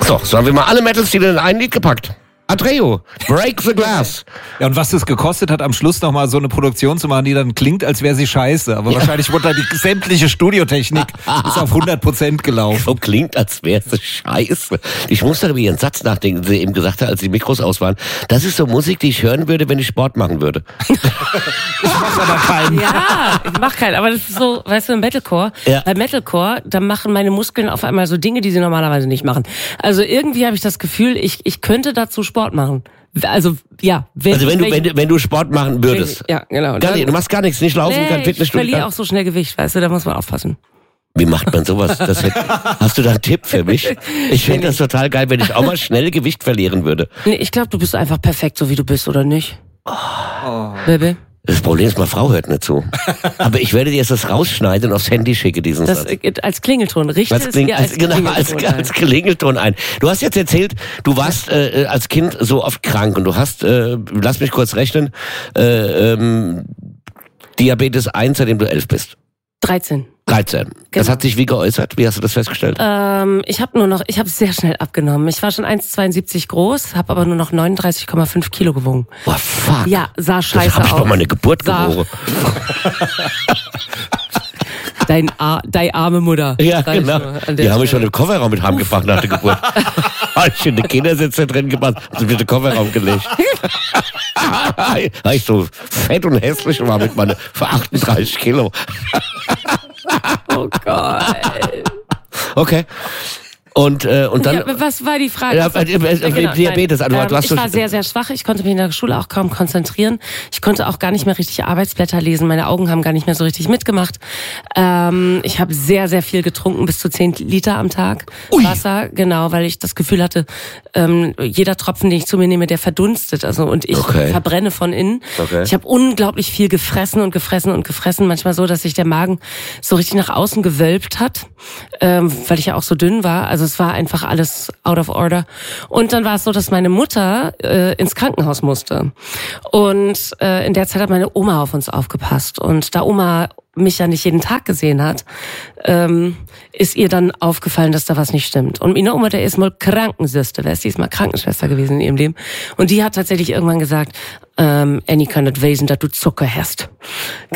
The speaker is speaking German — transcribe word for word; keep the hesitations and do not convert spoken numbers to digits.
So, so haben wir mal alle Metal-Stile in ein Lied gepackt. Atreo, Break the Glass. Ja, und was das gekostet hat, am Schluss nochmal so eine Produktion zu machen, die dann klingt, als wäre sie scheiße. Aber ja. wahrscheinlich wurde da die sämtliche Studiotechnik ist auf hundert Prozent gelaufen. So klingt, als wäre sie scheiße. Ich muss darüber ihren Satz nachdenken, den sie eben gesagt hat, als die Mikros aus waren. Das ist so Musik, die ich hören würde, wenn ich Sport machen würde. Ich mach aber keinen. Ja, ich mach keinen. Aber das ist so, weißt du, im Metalcore, ja. bei Metalcore, da machen meine Muskeln auf einmal so Dinge, die sie normalerweise nicht machen. Also irgendwie habe ich das Gefühl, ich, ich könnte dazu Sport machen. Also, ja. Wenn, also wenn du, wenn du, wenn du Sport machen würdest. Ja, genau. Gar nicht, du machst gar nichts, nicht laufen, nee, kein Fitnessstudio. Ich verliere auch so schnell Gewicht, weißt du, da muss man aufpassen. Wie macht man sowas? Das hätte, hast du da einen Tipp für mich? Ich finde das total geil, wenn ich auch mal schnell Gewicht verlieren würde. Nee, ich glaube, du bist einfach perfekt, so wie du bist, oder nicht? Oh. Baby? Das Problem ist, meine Frau hört nicht zu. Aber ich werde dir jetzt das rausschneiden und aufs Handy schicke, diesen das, Satz. Als Klingelton, richtig? Als, Kling, als, als, genau, als, als Klingelton ein. Du hast jetzt erzählt, du warst äh, als Kind so oft krank und du hast, äh, lass mich kurz rechnen, äh, ähm, Diabetes eins, seitdem du elf bist. dreizehn. dreizehn. Genau. Das hat sich wie geäußert? Wie hast du das festgestellt? Ähm, ich habe nur noch, ich habe sehr schnell abgenommen. Ich war schon eins Komma zweiundsiebzig groß, habe aber nur noch neununddreißig Komma fünf Kilo gewogen. Boah, fuck. Ja, sah scheiße das hab ich aus. doch mal eine Geburt geboren. Dein Ar- deine arme Mutter. Ja, genau. Die haben mich schon im Kofferraum mit heimgebracht nach der Geburt. Habe ich in den Kindersitzer drin gemacht, also mit dem Kofferraum gelegt. Weil ich so fett und hässlich war mit meinen achtunddreißig Kilo. Oh Gott. Okay. Und, äh, und dann. Ja, was war die Frage? Ja, äh, äh, genau, Diabetes. Also, ähm, du hast ich war sehr, sehr schwach. Ich konnte mich in der Schule auch kaum konzentrieren. Ich konnte auch gar nicht mehr richtig Arbeitsblätter lesen. Meine Augen haben gar nicht mehr so richtig mitgemacht. Ähm, ich habe sehr, sehr viel getrunken, bis zu zehn Liter am Tag. Ui. Wasser, genau, weil ich das Gefühl hatte, ähm, jeder Tropfen, den ich zu mir nehme, der verdunstet. Also und ich okay. verbrenne von innen. Okay. Ich habe unglaublich viel gefressen und gefressen und gefressen. Manchmal so, dass sich der Magen so richtig nach außen gewölbt hat, ähm, weil ich ja auch so dünn war. Also es war einfach alles out of order. Und dann war es so, dass meine Mutter äh, ins Krankenhaus musste. Und äh, in der Zeit hat meine Oma auf uns aufgepasst. Und da Oma mich ja nicht jeden Tag gesehen hat, ähm, ist ihr dann aufgefallen, dass da was nicht stimmt. Und meine Oma, der ist mal Krankenschwester, die ist mal Krankenschwester gewesen in ihrem Leben. Und die hat tatsächlich irgendwann gesagt, ähm, Annie kann nicht wissen, dass du Zucker hast.